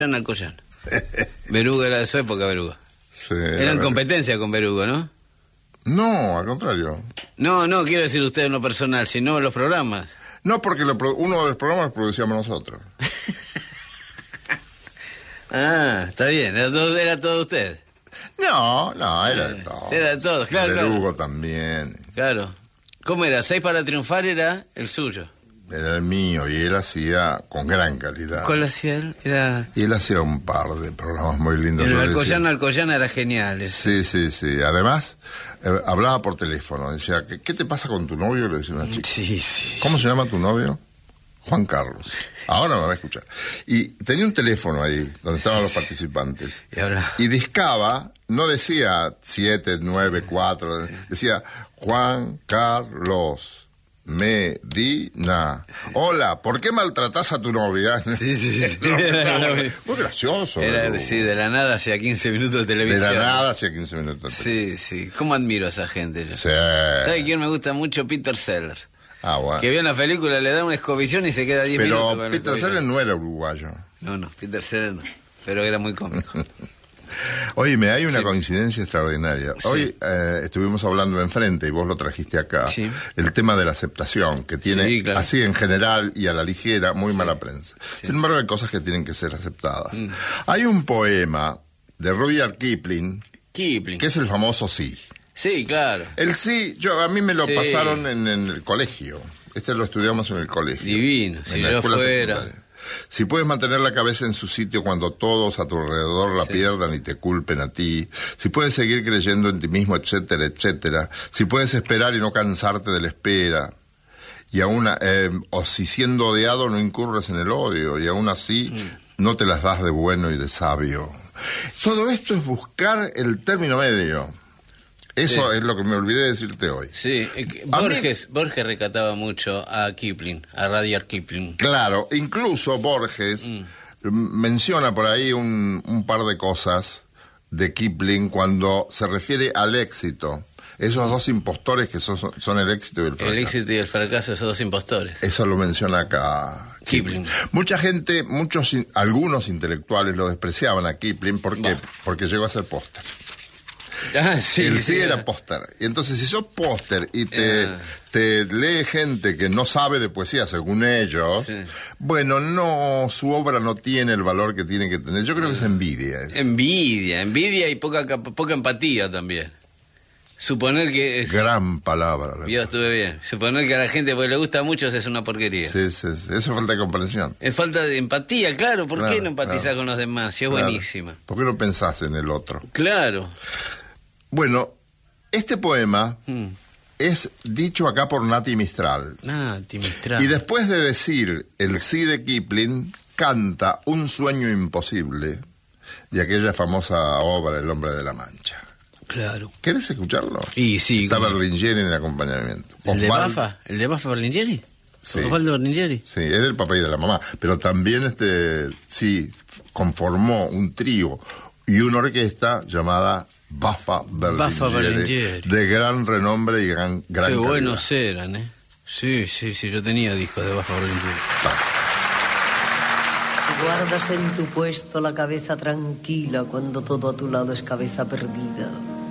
Alcoyano. Berugo era de su época, Berugo. Sí, Era en competencia con Berugo, ¿no? No, al contrario. No, quiero decir usted en lo personal, sino en los programas. No, porque uno de los programas lo producíamos nosotros. Está bien, era todo usted. No, era de todos. Era de todos, claro. Berugo también. Claro. ¿Cómo era? 6 para triunfar era el suyo. Era el mío, y él hacía con gran calidad. ¿Cuál hacía él? Y él hacía un par de programas muy lindos. El Alcoyana era genial. Sí. Además, hablaba por teléfono. Decía, ¿qué te pasa con tu novio? Le decía una chica. Sí. ¿Cómo se llama tu novio? Juan Carlos. Ahora me va a escuchar. Y tenía un teléfono ahí, donde estaban los participantes. Y discaba, no decía 7, 9, 4, decía Juan Carlos Medina. Hola, ¿por qué maltratás a tu novia? Sí. Muy gracioso. De la nada hacia 15 minutos de televisión. De la nada hacia 15 minutos de televisión. Sí. ¿Cómo admiro a esa gente? Sí. ¿Sabe quién me gusta mucho? Peter Sellers. Bueno. Que vio en la película, le da una escobillón y se queda 10 minutos. Pero Peter Sellers no era uruguayo. No, Peter Sellers no. Pero era muy cómico. Óyeme, hay una coincidencia extraordinaria. Sí. Hoy estuvimos hablando enfrente, y vos lo trajiste acá, el tema de la aceptación, que tiene, así en general y a la ligera, muy mala prensa. Sin embargo, hay cosas que tienen que ser aceptadas. Hay un poema de Rudyard Kipling, que es el famoso Sí. Sí, claro. El Sí, a mí me lo pasaron en el colegio. Lo estudiamos en el colegio. Divino, si yo fuera. Si puedes mantener la cabeza en su sitio cuando todos a tu alrededor la pierdan y te culpen a ti, si puedes seguir creyendo en ti mismo, etcétera, etcétera, si puedes esperar y no cansarte de la espera, y aún, o si siendo odiado no incurres en el odio, y aún así no te las das de bueno y de sabio. Todo esto es buscar el término medio. Eso es lo que me olvidé de decirte hoy. Sí, Borges recataba mucho a Kipling, a Rudyard Kipling. Claro, incluso Borges menciona por ahí un par de cosas de Kipling cuando se refiere al éxito. Esos dos impostores que son el éxito y el fracaso. El éxito y el fracaso, esos dos impostores. Eso lo menciona acá Kipling. Mucha gente, algunos intelectuales lo despreciaban a Kipling. ¿Por qué? Porque llegó a ser póster. Sí era póster. Y entonces, si sos póster y te lee gente que no sabe de poesía, según ellos, bueno, su obra no tiene el valor que tiene que tener. Yo creo que es envidia. Envidia y poca empatía también. Suponer que... Gran palabra. Yo estuve bien. Suponer que a la gente porque le gusta mucho es una porquería. Sí. Eso es falta de comprensión. Es falta de empatía, claro. ¿Por qué no empatizás con los demás? Si es buenísima. ¿Por qué no pensás en el otro? Claro. Bueno, este poema es dicho acá por Nati Mistral. Y después de decir el sí de Kipling, canta Un sueño imposible de aquella famosa obra El hombre de la Mancha. Claro. ¿Querés escucharlo? Y sí. Está Berlingeri en el acompañamiento. ¿El de Bafa Berlingeri? Sí. Osvaldo Berlingeri. Sí, es del papá y de la mamá. Pero también conformó un trío y una orquesta llamada Bafa Berlingeri, de gran renombre y gran Qué calidad. buenos eran, Sí, yo tenía discos de Bafa Berlingeri. Guardas en tu puesto la cabeza tranquila cuando todo a tu lado es cabeza perdida.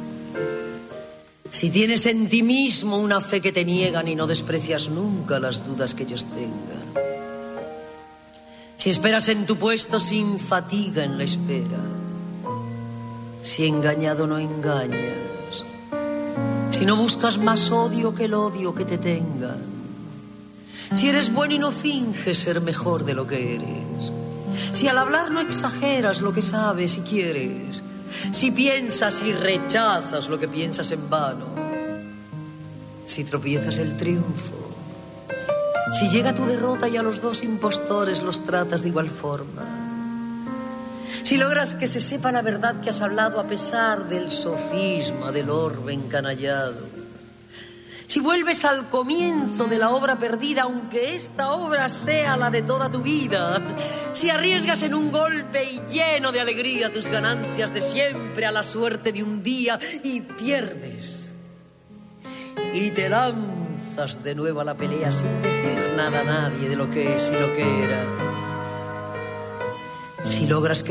Si tienes en ti mismo una fe que te niegan y no desprecias nunca las dudas que ellos tengan. Si esperas en tu puesto sin fatiga en la espera. Si engañado no engañas, si no buscas más odio que el odio que te tengan, si eres bueno y no finges ser mejor de lo que eres, si al hablar no exageras lo que sabes y quieres, si piensas y rechazas lo que piensas en vano, si tropiezas el triunfo, si llega tu derrota y a los dos impostores los tratas de igual forma, si logras que se sepa la verdad que has hablado a pesar del sofisma del orbe encanallado, si vuelves al comienzo de la obra perdida, aunque esta obra sea la de toda tu vida, si arriesgas en un golpe y lleno de alegría tus ganancias de siempre a la suerte de un día y pierdes, y te lanzas de nuevo a la pelea sin decir nada a nadie de lo que es y lo que era, Si logras que